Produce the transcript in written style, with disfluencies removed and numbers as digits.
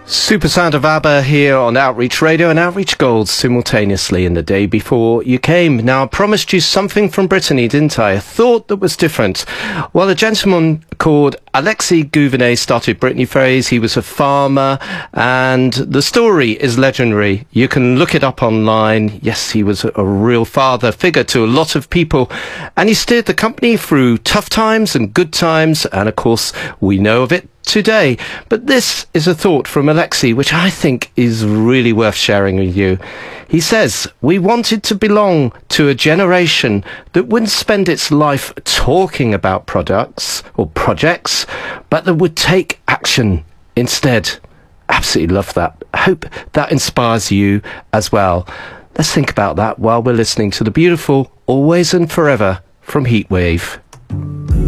Super sound of ABBA here on Outreach Radio and Outreach Gold simultaneously in the day before you came. Now, I promised you something from Brittany, didn't I? A thought that was different. Well, a gentleman called Alexis Gouvenet started Brittany Phrase. He was a farmer, and the story is legendary. You can look it up online. Yes, he was a real father figure to a lot of people, and he steered the company through tough times and good times, and of course, we know of it today. But this is a thought from Alexis, which I think is really worth sharing with you. He says, we wanted to belong to a generation that wouldn't spend its life talking about products or projects, but that would take action instead. Absolutely love that. I hope that inspires you as well. Let's think about that while we're listening to the beautiful Always and Forever from Heatwave.